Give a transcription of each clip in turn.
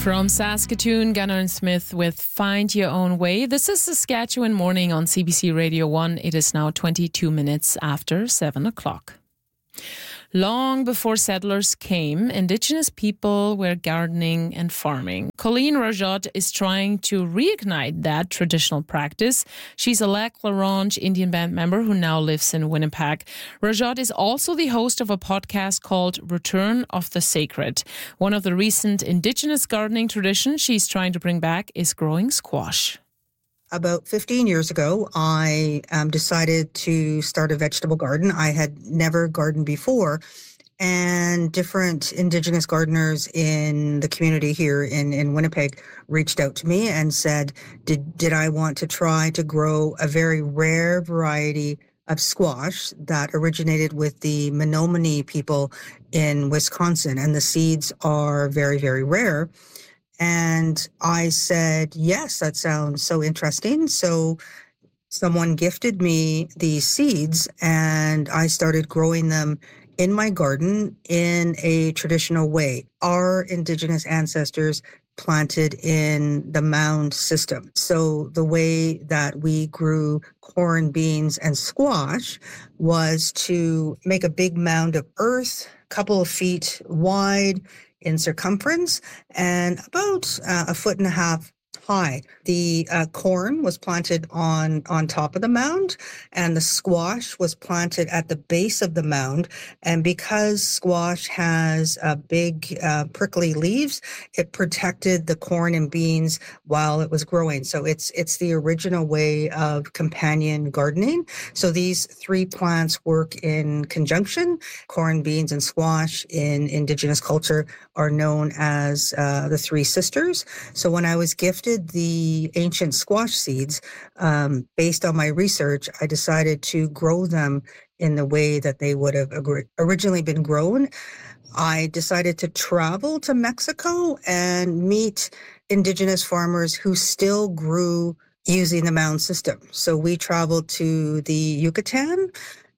From Saskatoon, Gunnar and Smith with Find Your Own Way. This is Saskatchewan Morning on CBC Radio 1. It is now 22 minutes after 7 o'clock. Long before settlers came, Indigenous people were gardening and farming. Colleen Rajot is trying to reignite that traditional practice. She's a Lac La Ronge Indian Band member who now lives in Winnipeg. Rajot is also the host of a podcast called Return of the Sacred. One of the recent Indigenous gardening traditions she's trying to bring back is growing squash. About 15 years ago, I decided to start a vegetable garden. I had never gardened before, and different Indigenous gardeners in the community here in Winnipeg reached out to me and said, did I want to try to grow a very rare variety of squash that originated with the Menominee people in Wisconsin, and the seeds are very, very rare. And I said, yes, that sounds so interesting. So someone gifted me these seeds and I started growing them in my garden in a traditional way. Our Indigenous ancestors planted in the mound system. So the way that we grew corn, beans, and squash was to make a big mound of earth, a couple of feet wide in circumference and about a foot and a half high. The corn was planted on top of the mound, and the squash was planted at the base of the mound. And because squash has big prickly leaves, it protected the corn and beans while it was growing. So it's the original way of companion gardening. So these three plants work in conjunction. Corn, beans, and squash in Indigenous culture are known as the Three Sisters. So when I was gifted the ancient squash seeds, based on my research, I decided to grow them in the way that they would have originally been grown. I decided to travel to Mexico and meet Indigenous farmers who still grew using the mound system. So we traveled to the Yucatan,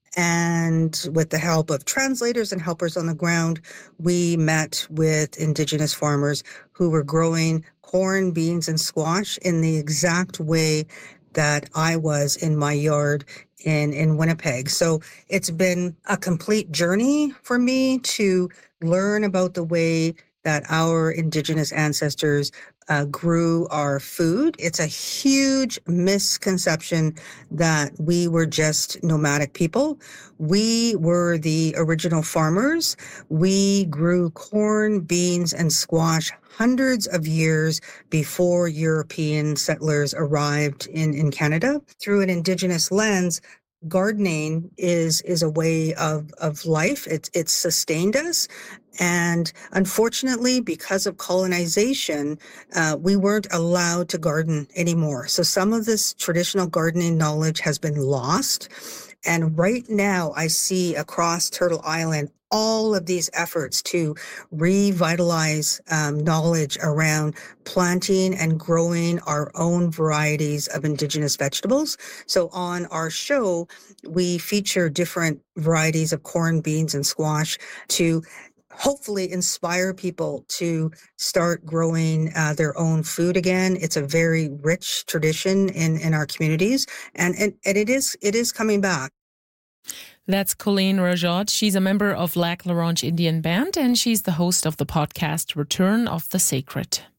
and with the help of translators and helpers on the ground, we met with Indigenous farmers who were growing corn, beans, and squash in the exact way that I was in my yard in Winnipeg. So it's been a complete journey for me to learn about the way that our Indigenous ancestors grew our food. It's a huge misconception that we were just nomadic people. We were the original farmers. We grew corn, beans, and squash hundreds of years before European settlers arrived in Canada. Through an Indigenous lens, gardening is a way of life. It's sustained us. And unfortunately, because of colonization, we weren't allowed to garden anymore. So some of this traditional gardening knowledge has been lost. And right now, I see across Turtle Island all of these efforts to revitalize knowledge around planting and growing our own varieties of Indigenous vegetables. So on our show, we feature different varieties of corn, beans, and squash to hopefully inspire people to start growing their own food again. It's a very rich tradition in our communities, and it is coming back. That's Colleen Rajot. She's a member of Lac La Ronge Indian Band, and she's the host of the podcast Return of the Sacred.